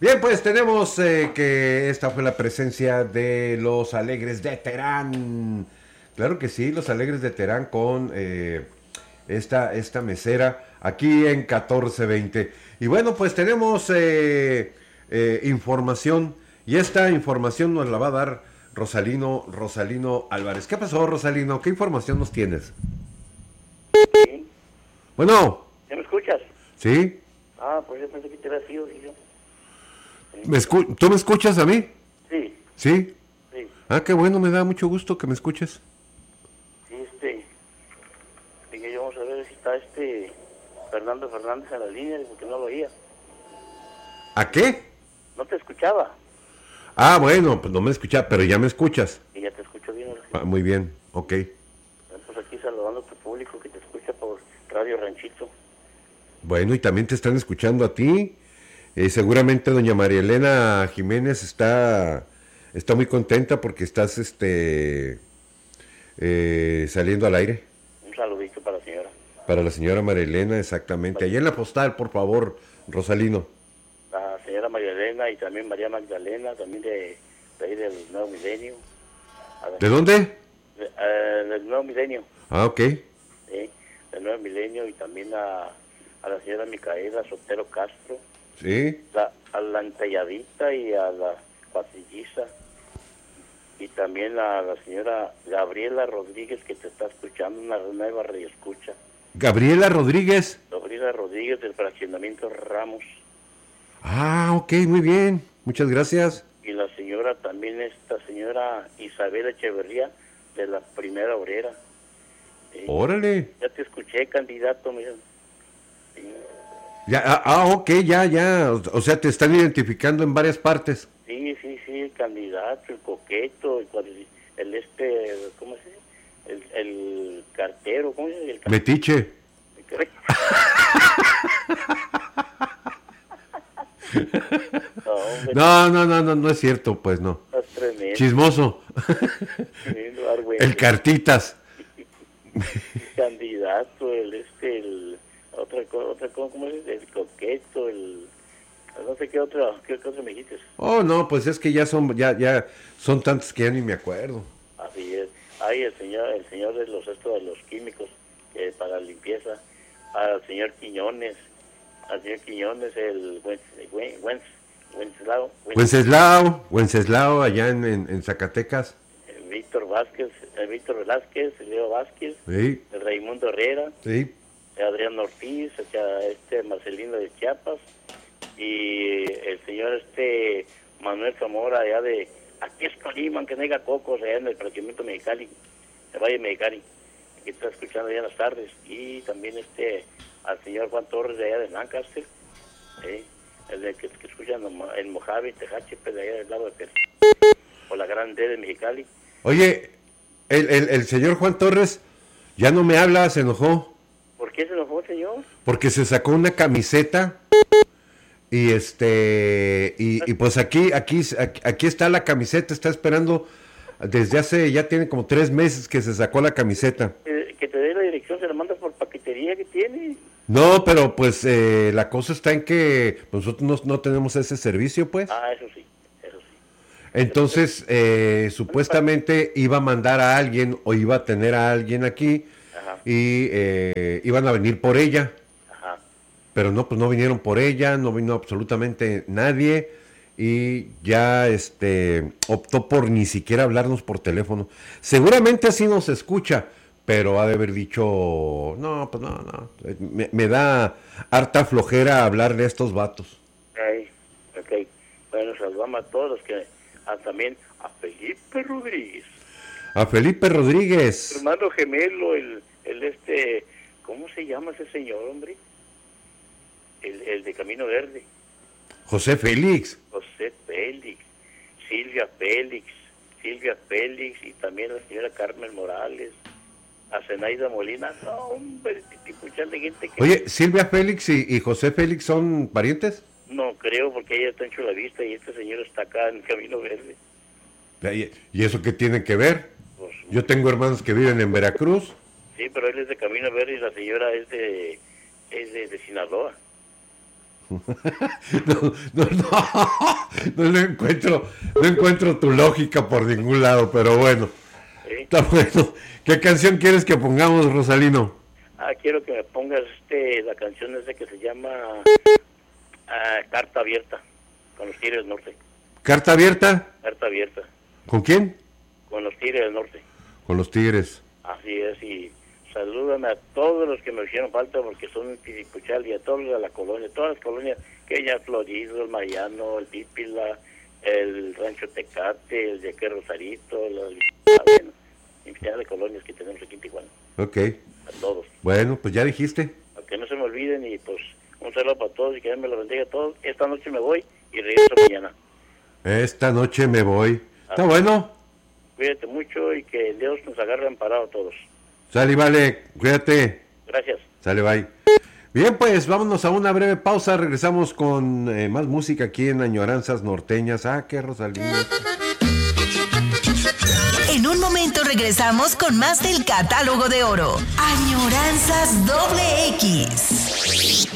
Bien, pues tenemos que esta fue la presencia de los Alegres de Terán. Claro que sí, los Alegres de Terán con esta mesera aquí en 1420. Y bueno, pues tenemos información y esta información nos la va a dar Rosalino Álvarez. ¿Qué pasó, Rosalino? ¿Qué información nos tienes? Sí. Bueno, ¿Ya me escuchas? ¿sí? Ah, pues yo pensé que te había sido, yo. Sí, ¿Tú me escuchas a mí? sí, ¿Sí? sí. Ah, qué bueno, me da mucho gusto que me escuches. Sí, dije yo, vamos a ver si está Fernando Fernández en la línea, porque no lo oía. ¿A qué? No te escuchaba. Ah, bueno, pues no me escuchas, pero ya me escuchas. Y ya te escucho bien, ahora sí. Ah, muy bien, ok. Pues aquí saludando a tu público que te escucha por Radio Ranchito. Bueno, y también te están escuchando a ti. Seguramente doña María Elena Jiménez está muy contenta porque estás saliendo al aire. Un saludito para la señora. Para la señora María Elena, exactamente. Allá en la postal, por favor, Rosalino. La señora María Elena y también María Magdalena, también de ahí del Nuevo Milenio. ¿De dónde? Del Nuevo Milenio. Ah, ok. ¿Sí? Del Nuevo Milenio y también a la señora Micaela Sotero Castro, Sí. a la entalladita y a la cuatilliza, y también a la señora Gabriela Rodríguez que te está escuchando, una nueva radioescucha. Gabriela Rodríguez. Gabriela Rodríguez del fraccionamiento Ramos. Ah, ok, muy bien. Muchas gracias. Y la señora también, esta señora Isabel Echeverría de la Primera Obrera. ¿Sí? Órale. Ya te escuché, candidato, mira. Sí. Ya, ok, ya. O sea, te están identificando en varias partes. Sí, el candidato, el coqueto, ¿cómo se dice? El cartero, ¿cómo se dice? Metiche. No, hombre, No es cierto, pues no. estás tremendo, Chismoso. tremendo, argüente. El Cartitas. El candidato, ¿cómo se dice? El coqueto, no sé qué cosa me dijiste. Oh, no, pues es que ya son tantos que ya ni me acuerdo. Así es. Hay el señor de de los químicos para limpieza, al señor Quiñones, el Wenceslao, allá en Zacatecas. Víctor Velázquez, Leo Vázquez, Sí, el Raimundo Herrera, sí. Adrián Ortiz, Marcelino de Chiapas, y el señor Manuel Zamora allá aquí es Colima, que nega cocos allá en el fraccionamiento Mexicali, el Valle Mexicali, que está escuchando allá en las tardes, y también al señor Juan Torres de allá de Lancaster, el de que escuchan en Mojave, Tejachepe, de allá del lado de o la Gran D de Mexicali. Oye, el señor Juan Torres ya no me habla, se enojó. ¿Por qué se enojó, señor? Porque se sacó una camiseta y pues aquí está la camiseta, está esperando desde ya tiene como 3 meses que se sacó la camiseta. Que te dé la dirección, se la manda por paquetería que tiene. No, pero pues la cosa está en que nosotros no tenemos ese servicio, pues. Ah, eso sí. Entonces, supuestamente iba a mandar a alguien o iba a tener a alguien aquí Ajá, y iban a venir por ella. ajá. Pero no, pues no vinieron por ella, no vino absolutamente nadie y ya optó por ni siquiera hablarnos por teléfono. Seguramente así nos escucha, pero ha de haber dicho, no, pues no. Me da harta flojera hablarle a estos vatos. Ok. Bueno, saludamos a todos los que, también a Felipe Rodríguez, A Felipe Rodríguez. hermano gemelo, ¿cómo se llama ese señor, hombre? El de Camino Verde, José Félix. José Félix, Silvia Félix, y también la señora Carmen Morales, a Zenaida Molina. No, hombre, escuchando gente que... Oye, Silvia Félix y José Félix son parientes. No creo, porque ella está en Chulavista y este señor está acá en Camino Verde. ¿Y eso qué tiene que ver? Pues, Yo tengo hermanos que viven en Veracruz. sí, pero él es de Camino Verde y la señora es de Sinaloa. No encuentro tu lógica por ningún lado, pero bueno. ¿Sí? Está bueno. ¿Qué canción quieres que pongamos, Rosalino? Quiero que me pongas la canción esa que se llama Carta Abierta, con los Tigres del Norte. ¿Carta abierta? Carta Abierta, ¿Con quién? con los Tigres del Norte. Con los Tigres. Así es, y salúdame a todos los que me hicieron falta, porque son en Piricuchal, y a todos de la colonia, todas las colonias, que ya Florido, el Mariano, el Pípila, el Rancho Tecate, el Yaque Rosarito, bueno, infinidad de colonias que tenemos aquí en Tijuana. Ok. A todos. Bueno, pues ya dijiste. A que no se me olviden, y pues un saludo para todos y que Dios me lo bendiga a todos. Esta noche me voy y regreso mañana. Esta noche me voy. ¿Está bueno? Cuídate mucho y que Dios nos agarre amparado a todos. Sale y vale, cuídate. Gracias. Sale, bye. Bien, pues vámonos a una breve pausa. Regresamos con más música aquí en Añoranzas Norteñas. Qué Rosalina. En un momento regresamos con más del Catálogo de Oro. Añoranzas XX.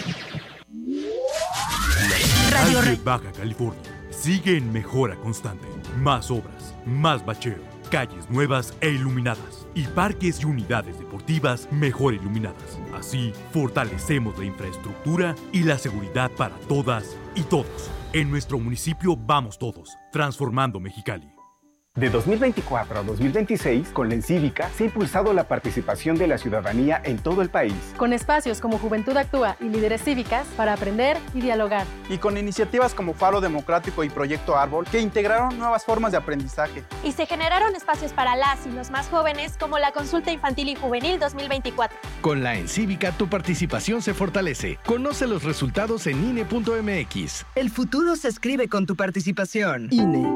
Radio de Baja California sigue en mejora constante. Más obras, más bacheo, calles nuevas e iluminadas y parques y unidades deportivas mejor iluminadas. Así, fortalecemos la infraestructura y la seguridad para todas y todos. En nuestro municipio vamos todos, transformando Mexicali. De 2024 a 2026, con la Encívica se ha impulsado la participación de la ciudadanía en todo el país. Con espacios como Juventud Actúa y Líderes Cívicas para aprender y dialogar. Y con iniciativas como Faro Democrático y Proyecto Árbol que integraron nuevas formas de aprendizaje. Y se generaron espacios para las y los más jóvenes como la Consulta Infantil y Juvenil 2024. Con la Encívica tu participación se fortalece. Conoce los resultados en INE.mx. El futuro se escribe con tu participación. INE.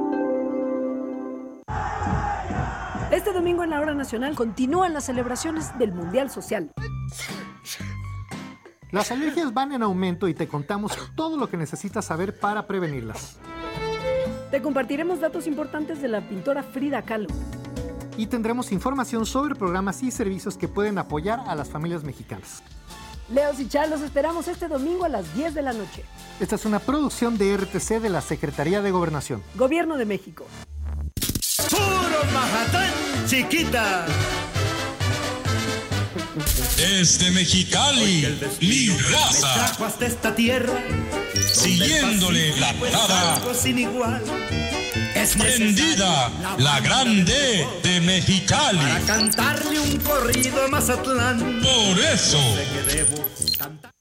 Este domingo en la Hora Nacional continúan las celebraciones del Mundial Social. Las alergias van en aumento y te contamos todo lo que necesitas saber para prevenirlas. Te compartiremos datos importantes de la pintora Frida Kahlo. Y tendremos información sobre programas y servicios que pueden apoyar a las familias mexicanas. Leos y Char, los esperamos este domingo a las 10 de la noche. Esta es una producción de RTC de la Secretaría de Gobernación. Gobierno de México. ¡Puro Mazatlán, chiquita! Desde Mexicali, mi raza, hasta esta tierra, siguiéndole la parada, sin igual. Es prendida la grande de Mexicali. Para cantarle un corrido a Mazatlán. Por eso Sé que debo cantar.